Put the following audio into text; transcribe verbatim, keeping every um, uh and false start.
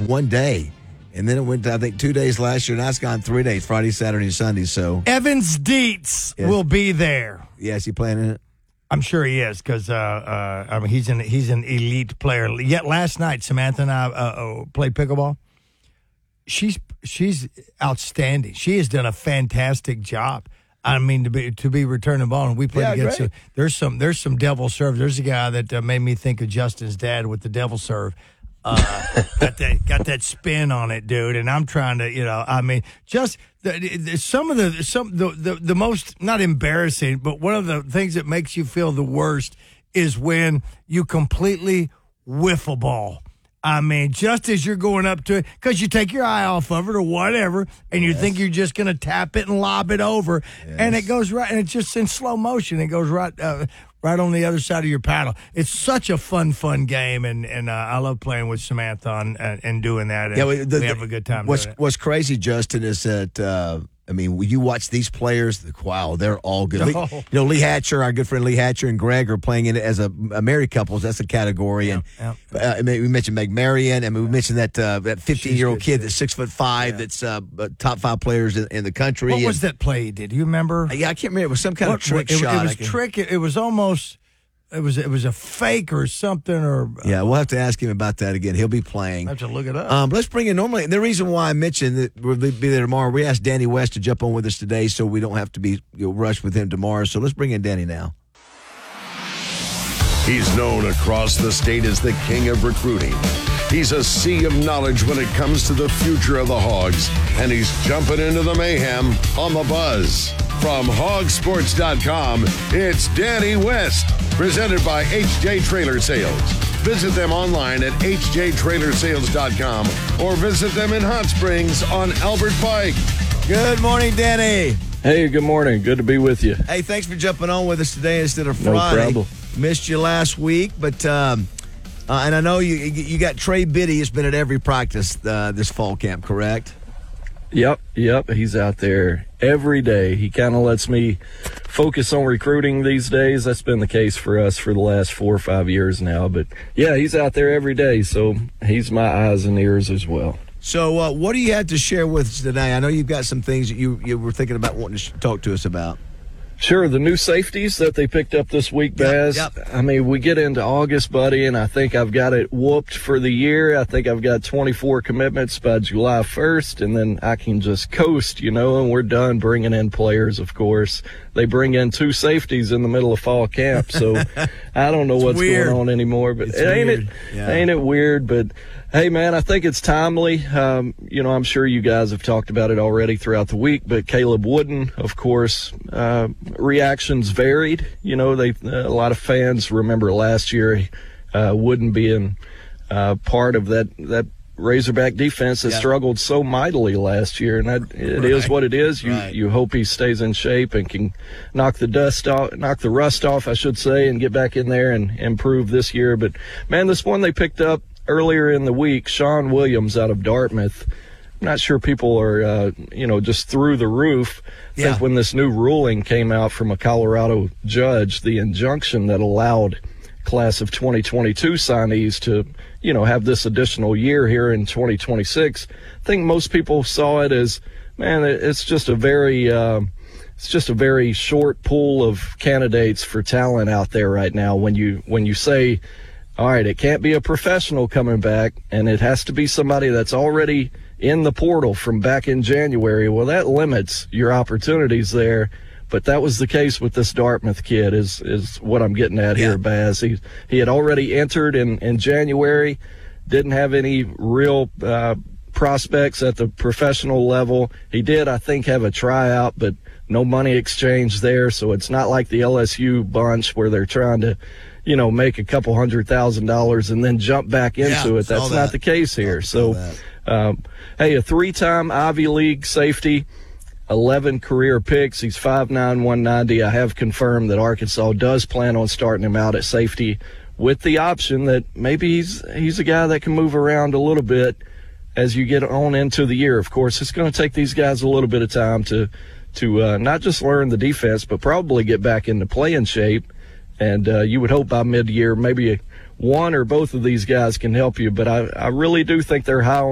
one day. And then it went to, I think, two days last year. Now it's gone three days, Friday, Saturday, and Sunday. So Evans Dietz Yes. will be there. Yeah, is he playing in it? I'm sure he is because uh, uh, I mean he's an he's an elite player. Yet last night, Samantha and I uh, uh, played pickleball. She's she's outstanding. She has done a fantastic job. I mean to be to be returning the ball, and we played Yeah, against. great. A, there's some there's some devil serve. There's a guy that uh, made me think of Justin's dad with the devil serve. Uh, got that got that spin on it, dude. And I'm trying to, you know, I mean, just the, the, some of the some the, the the most not embarrassing, but one of the things that makes you feel the worst is when you completely whiff a ball. I mean, just as you're going up to it, because you take your eye off of it or whatever, and you Yes. think you're just going to tap it and lob it over, Yes. and it goes right, and it's just in slow motion. It goes right, uh, right on the other side of your paddle. It's such a fun, fun game, and and uh, I love playing with Samantha on, uh, and doing that. And Yeah, well, the- we have a good time. What's doing it. What's crazy, Justin, is that uh, I mean, when you watch these players, wow, they're all good. Lee, Oh. you know, Lee Hatcher, our good friend Lee Hatcher, and Greg are playing in it as a, a married couples. That's a category, and yeah. Uh, I mean, we mentioned Meg Marion, and we mentioned that uh, that fifteen year old good, kid too. that's six foot five, that's uh, uh, top five players in, in the country. What and, was that play he did? Do you remember? Yeah, I can't remember. It was some kind What- of trick it, shot. It I was can- trick. It, it was almost. It was. It was a fake or something. Or Yeah, we'll have to ask him about that again. He'll be playing. I have to look it up. Um, let's bring in normally. The reason why I mentioned that we'll be there tomorrow, we asked Danny West to jump on with us today, so we don't have to be you know, rushed with him tomorrow. So let's bring in Danny now. He's known across the state as the king of recruiting. He's a sea of knowledge when it comes to the future of the Hogs, and he's jumping into the mayhem on the Buzz. From hog sports dot com, it's Danny West, presented by H J Trailer Sales. Visit them online at h j trailer sales dot com or visit them in Hot Springs on Albert Pike. Good morning, Danny. Hey, good morning. Good to be with you. Hey, thanks for jumping on with us today instead of No Friday. problem. Missed you last week, but um, uh, and I know you you got Trey Biddy has been at every practice uh, this fall camp, correct? Yep, yep. He's out there every day. He kind of lets me focus on recruiting these days. That's been the case for us for the last four or five years now. But, yeah, he's out there every day, so he's my eyes and ears as well. So, uh, what do you have to share with us today? I know you've got some things that you, you were thinking about wanting to sh- talk to us about. Sure, the new safeties that they picked up this week, Baz. Yep, yep. I mean, we get into August, buddy, and I think I've got it whooped for the year. I think I've got twenty-four commitments by July first, and then I can just coast, you know, and we're done bringing in players, of course. They bring in two safeties in the middle of fall camp, so I don't know what's weird. going on anymore. But It's ain't weird. it, Yeah. ain't it weird? But hey, man, I think it's timely. Um, you know, I'm sure you guys have talked about it already throughout the week, but Caleb Wooden, of course, uh, reactions varied. You know, they uh, a lot of fans remember last year uh, Wooden being uh, part of that that Razorback defense that Yeah. struggled so mightily last year, and that, it is Right. what it is. You Right. you hope he stays in shape and can knock the dust off, knock the rust off, I should say, and get back in there and improve this year. But man, this one they picked up earlier in the week, Sean Williams out of Dartmouth. I'm not sure people are, uh, you know, just through the roof. I Yeah. think when this new ruling came out from a Colorado judge, the injunction that allowed class of twenty twenty-two signees to, you know, have this additional year here in twenty twenty-six, I think most people saw it as, man, it's just a very, uh, it's just a very short pool of candidates for talent out there right now. When you when you say, all right, it can't be a professional coming back, and it has to be somebody that's already in the portal from back in January. Well, that limits your opportunities there. But that was the case with this Dartmouth kid is is what I'm getting at Yeah. here, Baz. He, he had already entered in, in January, didn't have any real uh, prospects at the professional level. He did, I think, have a tryout, but no money exchange there. So it's not like the L S U bunch where they're trying to, you know, make a couple hundred thousand dollars and then jump back into Yeah, it. saw That's that. not the case here. Saw So, that. um, hey, a three-time Ivy League safety, eleven career picks. He's five nine, one ninety. I have confirmed that Arkansas does plan on starting him out at safety with the option that maybe he's he's a guy that can move around a little bit as you get on into the year. Of course, it's going to take these guys a little bit of time to to uh, not just learn the defense, but probably get back into playing shape. And uh, you would hope by mid-year maybe one or both of these guys can help you. But I, I really do think they're high on